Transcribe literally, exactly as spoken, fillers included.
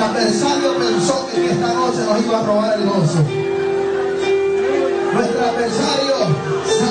Nuestro adversario pensó que en esta noche nos iba a robar el gozo. Nuestro adversario